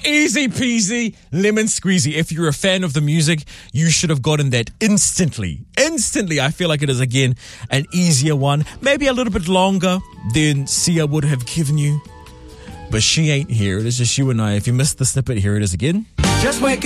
Easy peasy, lemon squeezy. If you're a fan of the music, you should have gotten that instantly. Instantly, I feel like it is, again, an easier one. Maybe a little bit longer than Sia would have given you. But she ain't here. It is just you and I. If you missed the snippet, here it is again. Just wake